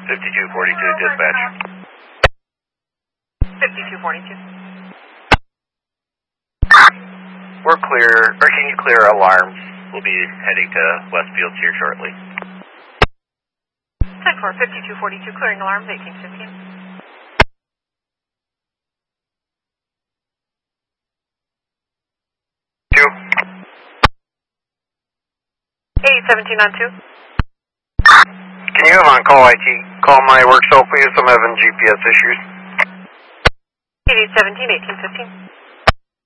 5242 dispatch. 5242. We're clear, or can you clear alarms? We'll be heading to Westfields here shortly. 10-4, 5242, clearing alarms, 1815. 2. 817 on 2. Can you have on-call IT call my work cell, please? I'm having GPS issues. 8817, 1815.